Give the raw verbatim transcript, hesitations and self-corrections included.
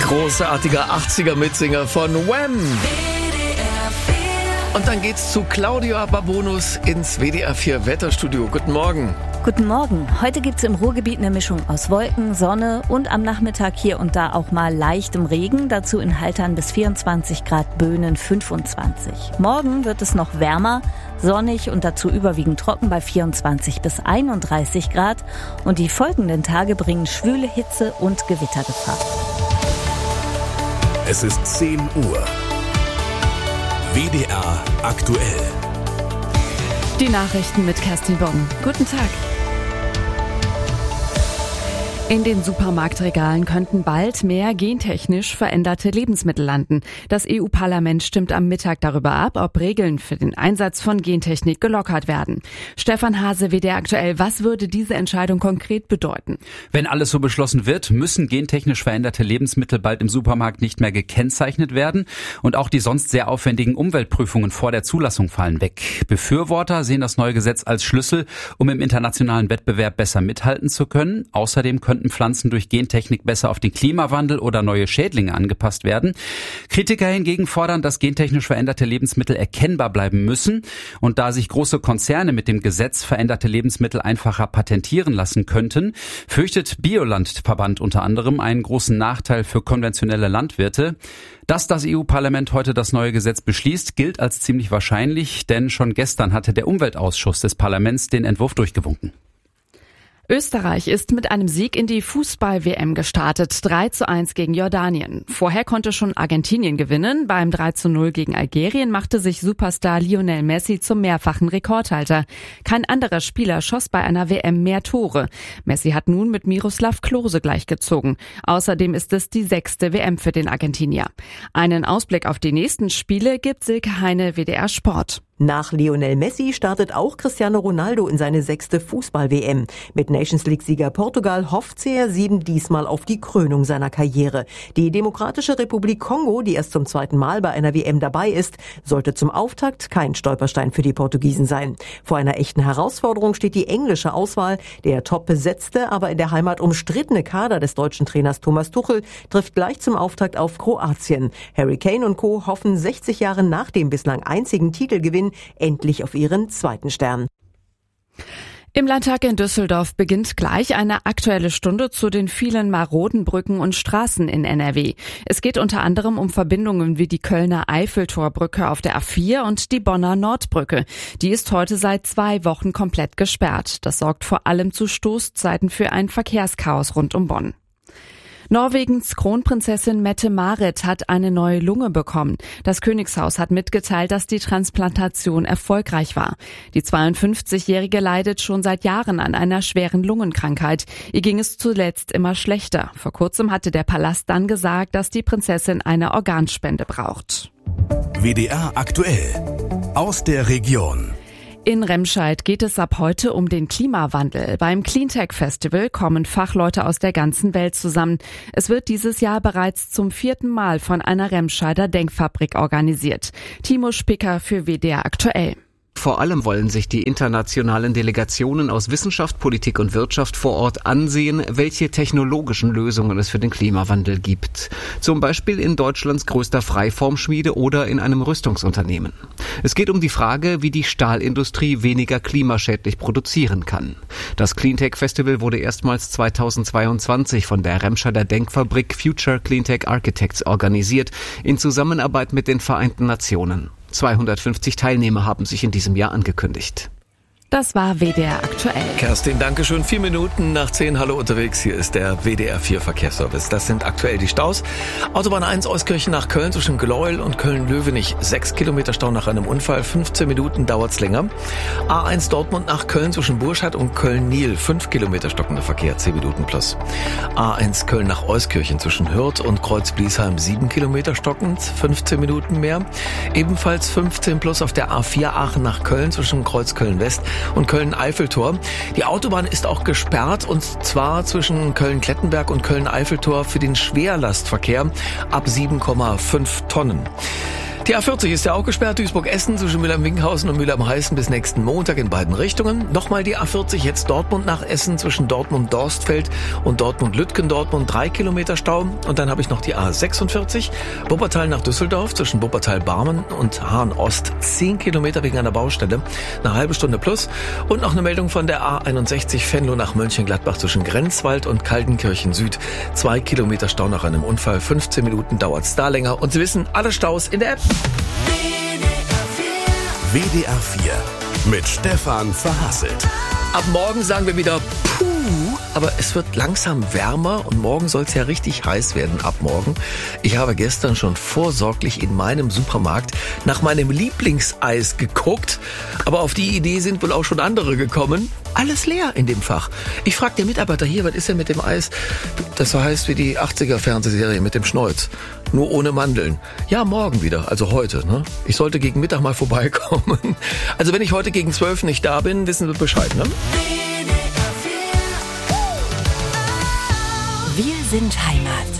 Großartiger achtziger-Mitsinger von Wham! Und dann geht's zu Claudia Babonus ins W D R vier Wetterstudio. Guten Morgen. Guten Morgen. Heute gibt's im Ruhrgebiet eine Mischung aus Wolken, Sonne und am Nachmittag hier und da auch mal leichtem Regen. Dazu in Haltern bis vierundzwanzig Grad, Böhnen fünfundzwanzig. Morgen wird es noch wärmer, sonnig und dazu überwiegend trocken bei vierundzwanzig bis einunddreißig Grad. Und die folgenden Tage bringen schwüle Hitze und Gewittergefahr. Es ist zehn Uhr. W D R aktuell. Die Nachrichten mit Kerstin Bonn. Guten Tag. In den Supermarktregalen könnten bald mehr gentechnisch veränderte Lebensmittel landen. Das E U-Parlament stimmt am Mittag darüber ab, ob Regeln für den Einsatz von Gentechnik gelockert werden. Stefan Hase, W D R aktuell, was würde diese Entscheidung konkret bedeuten? Wenn alles so beschlossen wird, müssen gentechnisch veränderte Lebensmittel bald im Supermarkt nicht mehr gekennzeichnet werden und auch die sonst sehr aufwendigen Umweltprüfungen vor der Zulassung fallen weg. Befürworter sehen das neue Gesetz als Schlüssel, um im internationalen Wettbewerb besser mithalten zu können. Außerdem könnten Pflanzen durch Gentechnik besser auf den Klimawandel oder neue Schädlinge angepasst werden. Kritiker hingegen fordern, dass gentechnisch veränderte Lebensmittel erkennbar bleiben müssen. Und da sich große Konzerne mit dem Gesetz veränderte Lebensmittel einfacher patentieren lassen könnten, fürchtet Biolandverband unter anderem einen großen Nachteil für konventionelle Landwirte. Dass das E U-Parlament heute das neue Gesetz beschließt, gilt als ziemlich wahrscheinlich, denn schon gestern hatte der Umweltausschuss des Parlaments den Entwurf durchgewunken. Österreich ist mit einem Sieg in die Fußball-W M gestartet, drei zu eins gegen Jordanien. Vorher konnte schon Argentinien gewinnen. Beim drei zu null gegen Algerien machte sich Superstar Lionel Messi zum mehrfachen Rekordhalter. Kein anderer Spieler schoss bei einer W M mehr Tore. Messi hat nun mit Miroslav Klose gleichgezogen. Außerdem ist es die sechste W M für den Argentinier. Einen Ausblick auf die nächsten Spiele gibt Silke Heine, W D R Sport. Nach Lionel Messi startet auch Cristiano Ronaldo in seine sechste Fußball-W M. Mit Nations-League-Sieger Portugal hofft C R sieben diesmal auf die Krönung seiner Karriere. Die Demokratische Republik Kongo, die erst zum zweiten Mal bei einer W M dabei ist, sollte zum Auftakt kein Stolperstein für die Portugiesen sein. Vor einer echten Herausforderung steht die englische Auswahl. Der top besetzte, aber in der Heimat umstrittene Kader des deutschen Trainers Thomas Tuchel trifft gleich zum Auftakt auf Kroatien. Harry Kane und Co. hoffen sechzig Jahre nach dem bislang einzigen Titelgewinn endlich auf ihren zweiten Stern. Im Landtag in Düsseldorf beginnt gleich eine aktuelle Stunde zu den vielen maroden Brücken und Straßen in N R W. Es geht unter anderem um Verbindungen wie die Kölner Eiffeltorbrücke auf der A vier und die Bonner Nordbrücke. Die ist heute seit zwei Wochen komplett gesperrt. Das sorgt vor allem zu Stoßzeiten für ein Verkehrschaos rund um Bonn. Norwegens Kronprinzessin Mette-Marit hat eine neue Lunge bekommen. Das Königshaus hat mitgeteilt, dass die Transplantation erfolgreich war. Die zweiundfünfzigjährige leidet schon seit Jahren an einer schweren Lungenkrankheit. Ihr ging es zuletzt immer schlechter. Vor kurzem hatte der Palast dann gesagt, dass die Prinzessin eine Organspende braucht. W D R aktuell. Aus der Region. In Remscheid geht es ab heute um den Klimawandel. Beim Cleantech Festival kommen Fachleute aus der ganzen Welt zusammen. Es wird dieses Jahr bereits zum vierten Mal von einer Remscheider Denkfabrik organisiert. Timo Spicker für W D R aktuell. Vor allem wollen sich die internationalen Delegationen aus Wissenschaft, Politik und Wirtschaft vor Ort ansehen, welche technologischen Lösungen es für den Klimawandel gibt. Zum Beispiel in Deutschlands größter Freiformschmiede oder in einem Rüstungsunternehmen. Es geht um die Frage, wie die Stahlindustrie weniger klimaschädlich produzieren kann. Das Cleantech Festival wurde erstmals zweitausendzweiundzwanzig von der Remscheider Denkfabrik Future Cleantech Architects organisiert, in Zusammenarbeit mit den Vereinten Nationen. zweihundertfünfzig Teilnehmer haben sich in diesem Jahr angekündigt. Das war W D R aktuell. Kerstin, danke schön. Vier Minuten nach zehn. Hallo unterwegs. Hier ist der W D R vier Verkehrsservice. Das sind aktuell die Staus. Autobahn eins Euskirchen nach Köln zwischen Gleuel und Köln-Löwenich. Sechs Kilometer Stau nach einem Unfall. fünfzehn Minuten dauert's länger. A eins Dortmund nach Köln zwischen Burscheid und Köln-Niel. Fünf Kilometer stockender Verkehr. Zehn Minuten plus. A eins Köln nach Euskirchen zwischen Hürth und Kreuz-Bliesheim. Sieben Kilometer stockend. fünfzehn Minuten mehr. Ebenfalls fünfzehn plus auf der A vier Aachen nach Köln zwischen Kreuz-Köln-West und Köln-Eiffeltor. Die Autobahn ist auch gesperrt und zwar zwischen Köln-Klettenberg und Köln-Eiffeltor für den Schwerlastverkehr ab sieben Komma fünf Tonnen. Die A vierzig ist ja auch gesperrt, Duisburg-Essen zwischen Mülheim-Winkhausen und Mülheim-Heißen bis nächsten Montag in beiden Richtungen. Nochmal die A vierzig, jetzt Dortmund nach Essen zwischen Dortmund-Dorstfeld und Dortmund-Lütgendortmund, drei Kilometer Stau. Und dann habe ich noch die A sechsundvierzig, Wuppertal nach Düsseldorf zwischen Wuppertal-Barmen und Hahn-Ost, zehn Kilometer wegen einer Baustelle, eine halbe Stunde plus. Und noch eine Meldung von der A einundsechzig, Venlo nach Mönchengladbach zwischen Grenzwald und Kaltenkirchen Süd, zwei Kilometer Stau nach einem Unfall, fünfzehn Minuten dauert's da länger. Und Sie wissen, alle Staus in der App. W D R vier mit Stefan Verhasselt. Ab morgen sagen wir wieder puh, aber es wird langsam wärmer und morgen soll es ja richtig heiß werden ab morgen. Ich habe gestern schon vorsorglich in meinem Supermarkt nach meinem Lieblingseis geguckt, aber auf die Idee sind wohl auch schon andere gekommen. Alles leer in dem Fach. Ich frage den Mitarbeiter hier, was ist denn mit dem Eis? Das so heißt wie die achtziger-Fernsehserie mit dem Schneuz. Nur ohne Mandeln. Ja, morgen wieder, also heute. Ne? Ich sollte gegen Mittag mal vorbeikommen. Also wenn ich heute gegen zwölf nicht da bin, wissen Sie Bescheid, ne? Wir sind Heimat.